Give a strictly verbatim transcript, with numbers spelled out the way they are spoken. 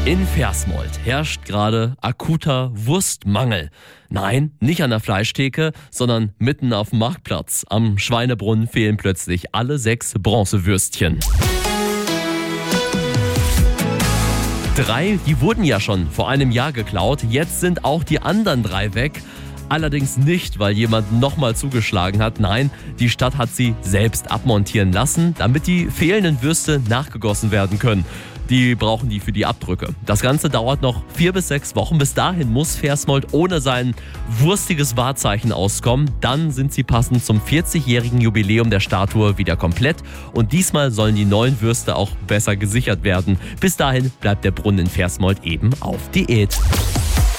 In Versmold herrscht gerade akuter Wurstmangel. Nein, nicht an der Fleischtheke, sondern mitten auf dem Marktplatz. Am Schweinebrunnen fehlen plötzlich alle sechs Bronzewürstchen. Drei, die wurden ja schon vor einem Jahr geklaut. Jetzt sind auch die anderen drei weg. Allerdings nicht, weil jemand nochmal zugeschlagen hat. Nein, die Stadt hat sie selbst abmontieren lassen, damit die fehlenden Würste nachgegossen werden können. Die brauchen die für die Abdrücke. Das Ganze dauert noch vier bis sechs Wochen. Bis dahin muss Versmold ohne sein wurstiges Wahrzeichen auskommen. Dann sind sie passend zum vierzigjährigen Jubiläum der Statue wieder komplett. Und diesmal sollen die neuen Würste auch besser gesichert werden. Bis dahin bleibt der Brunnen in Versmold eben auf Diät.